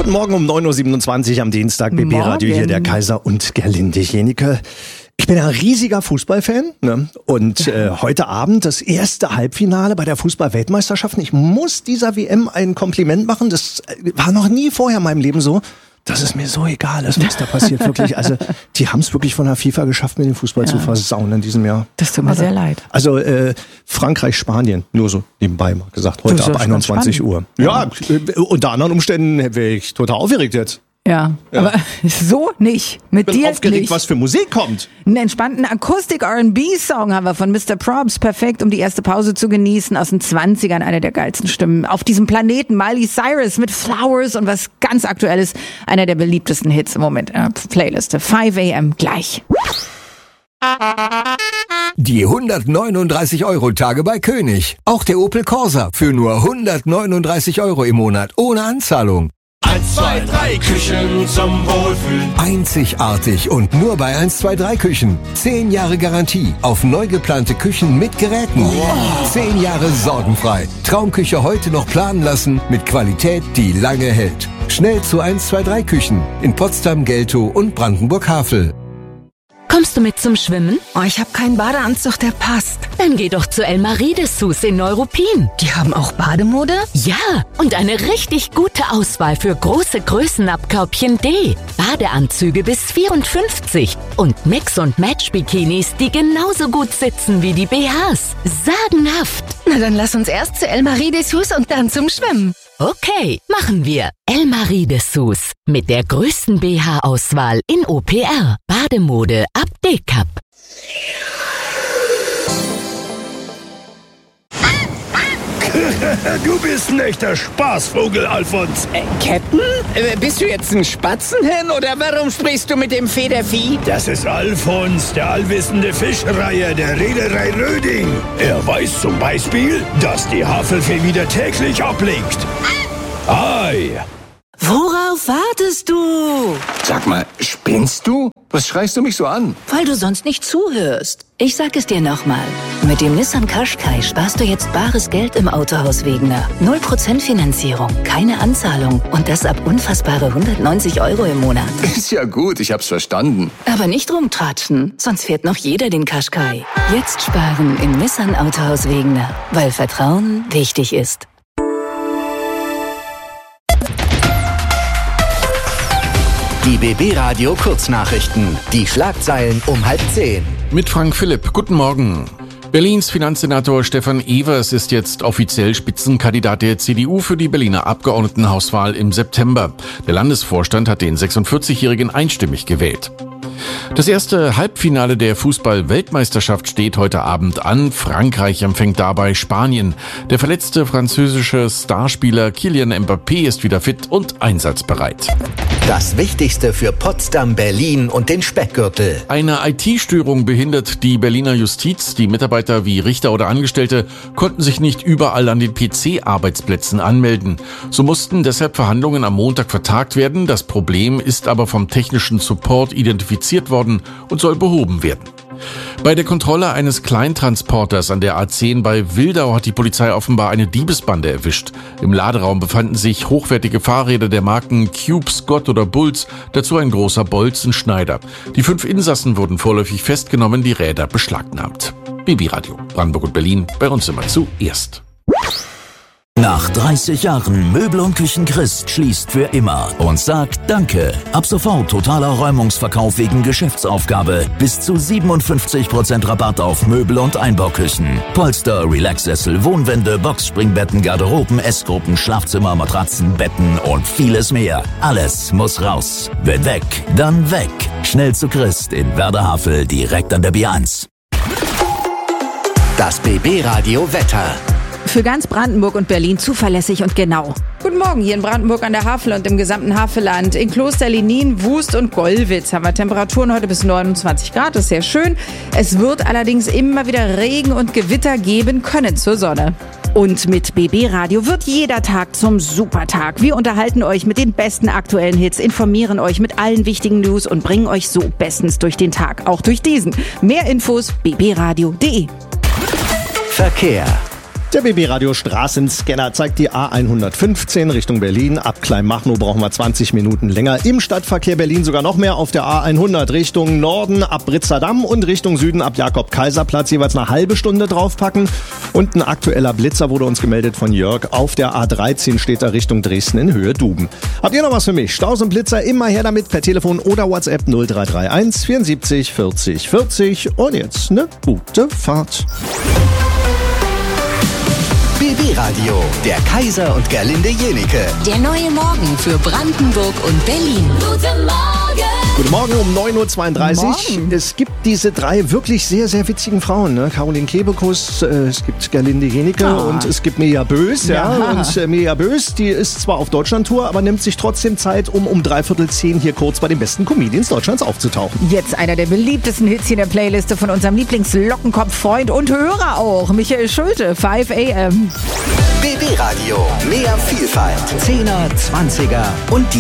Guten Morgen um 9.27 Uhr am Dienstag. BB Radio hier, der Kaiser und Gerlinde Jenike. Ich bin ein riesiger Fußballfan, ne? Und heute Abend das erste Halbfinale bei der Fußball-Weltmeisterschaft. Ich muss dieser WM ein Kompliment machen. Das war noch nie vorher in meinem Leben so. Dass es mir so egal ist, was da passiert, wirklich. Also, die haben es wirklich von der FIFA geschafft, mir den Fußball zu versauen in diesem Jahr. Das tut mir sehr leid. Also, Frankreich, Spanien, nur so nebenbei mal gesagt, heute ab 21 Uhr. Ja, unter anderen Umständen wäre ich total aufgeregt jetzt. Ja, aber so nicht. Mit Ich bin dir aufgeregt, nicht. was für Musik kommt. Einen entspannten Akustik-R&B-Song haben wir von Mr. Probs. Perfekt, um die erste Pause zu genießen. Aus den 20ern, eine der geilsten Stimmen auf diesem Planeten. Miley Cyrus mit Flowers und was ganz Aktuelles. Einer der beliebtesten Hits im Moment in der Playliste. 5 AM gleich. Die 139-Euro-Tage bei König. Auch der Opel Corsa für nur 139 Euro im Monat ohne Anzahlung. 1, 2, 3 Küchen zum Wohlfühlen. Einzigartig und nur bei 1, 2, 3 Küchen. 10 Jahre Garantie auf neu geplante Küchen mit Geräten. 10 Jahre sorgenfrei. Traumküche heute noch planen lassen mit Qualität, die lange hält. Schnell zu 1, 2, 3 Küchen in Potsdam, Geltow und Brandenburg-Havel. Kommst du mit zum Schwimmen? Oh, ich habe keinen Badeanzug, der passt. Dann geh doch zu Elmarie Dessous in Neuruppin. Die haben auch Bademode? Ja, und eine richtig gute Auswahl für große Größen ab Körbchen D. Badeanzüge bis 54 und Mix- und Match-Bikinis, die genauso gut sitzen wie die BHs. Sagenhaft. Na, dann lass uns erst zu Elmarie Dessous und dann zum Schwimmen. Okay, machen wir. Elmarie Dessous mit der größten BH-Auswahl in OPR. Bademode ab D-Cup. Du bist ein echter Spaßvogel, Alfons. Captain? Bist du jetzt ein Spatzenhirn oder warum sprichst du mit dem Federvieh? Das ist Alfons, der allwissende Fischreiher der Reederei Röding. Er weiß zum Beispiel, dass die Havelfee wieder täglich ablegt. Ei. Worauf wartest du? Sag mal, spinnst du? Was schreist du mich so an? Weil du sonst nicht zuhörst. Ich sag es dir nochmal. Mit dem Nissan Qashqai sparst du jetzt bares Geld im Autohaus Wegener. 0% Finanzierung, keine Anzahlung und das ab unfassbare 190 Euro im Monat. Ist ja gut, ich hab's verstanden. Aber nicht rumtratschen, sonst fährt noch jeder den Qashqai. Jetzt sparen im Nissan Autohaus Wegener, weil Vertrauen wichtig ist. Die BB Radio Kurznachrichten. Die Schlagzeilen um 9:30. Mit Frank Philipp. Guten Morgen. Berlins Finanzsenator Stefan Evers ist jetzt offiziell Spitzenkandidat der CDU für die Berliner Abgeordnetenhauswahl im September. Der Landesvorstand hat den 46-Jährigen einstimmig gewählt. Das erste Halbfinale der Fußball-Weltmeisterschaft steht heute Abend an. Frankreich empfängt dabei Spanien. Der verletzte französische Starspieler Kylian Mbappé ist wieder fit und einsatzbereit. Das Wichtigste für Potsdam, Berlin und den Speckgürtel. Eine IT-Störung behindert die Berliner Justiz. Die Mitarbeiter wie Richter oder Angestellte konnten sich nicht überall an den PC-Arbeitsplätzen anmelden. So mussten deshalb Verhandlungen am Montag vertagt werden. Das Problem ist aber vom technischen Support identifiziert worden und soll behoben werden. Bei der Kontrolle eines Kleintransporters an der A10 bei Wildau hat die Polizei offenbar eine Diebesbande erwischt. Im Laderaum befanden sich hochwertige Fahrräder der Marken Cube, Scott oder Bulls, dazu ein großer Bolzenschneider. Die 5 Insassen wurden vorläufig festgenommen, die Räder beschlagnahmt. BB Radio, Brandenburg und Berlin, bei uns immer zuerst. Nach 30 Jahren Möbel und Küchen Christ schließt für immer und sagt Danke. Ab sofort totaler Räumungsverkauf wegen Geschäftsaufgabe. Bis zu 57% Rabatt auf Möbel und Einbauküchen. Polster, Relaxsessel, Wohnwände, Boxspringbetten, Garderoben, Essgruppen, Schlafzimmer, Matratzen, Betten und vieles mehr. Alles muss raus. Wenn weg, dann weg. Schnell zu Christ in Werder-Havel, direkt an der B1. Das BB Radio Wetter. Für ganz Brandenburg und Berlin zuverlässig und genau. Guten Morgen hier in Brandenburg an der Havel und im gesamten Havelland. In Kloster Lenin, Wust und Gollwitz haben wir Temperaturen heute bis 29 Grad. Das ist sehr schön. Es wird allerdings immer wieder Regen und Gewitter geben können zur Sonne. Und mit BB Radio wird jeder Tag zum Supertag. Wir unterhalten euch mit den besten aktuellen Hits, informieren euch mit allen wichtigen News und bringen euch so bestens durch den Tag. Auch durch diesen. Mehr Infos bbradio.de. Verkehr. Der BB-Radio Straßenscanner zeigt die A115 Richtung Berlin. Ab Kleinmachnow brauchen wir 20 Minuten länger. Im Stadtverkehr Berlin sogar noch mehr. Auf der A100 Richtung Norden ab Britzer-Damm und Richtung Süden ab Jakob-Kaiser-Platz jeweils eine halbe Stunde draufpacken. Und ein aktueller Blitzer wurde uns gemeldet von Jörg. Auf der A13 steht er Richtung Dresden in Höhe Duben. Habt ihr noch was für mich? Staus und Blitzer immer her damit per Telefon oder WhatsApp 0331 74 40 40. Und jetzt eine gute Fahrt. BB Radio, der Kaiser und Gerlinde Jenieke. Der neue Morgen für Brandenburg und Berlin. Guten Morgen! Guten Morgen um 9.32 Uhr. Es gibt diese drei wirklich sehr, sehr witzigen Frauen. Ne? Caroline Kebekus, es gibt Gerlinde Jenieke und es gibt Mirja Bös. Ja. Und Mirja Bös, die ist zwar auf Deutschlandtour, aber nimmt sich trotzdem Zeit, um 9:45 hier kurz bei den besten Comedians Deutschlands aufzutauchen. Jetzt einer der beliebtesten Hits hier in der Playliste von unserem Lieblingslockenkopf-Freund und Hörer auch, Michael Schulte, 5 AM. BB Radio, mehr Vielfalt. 10er, 20er und die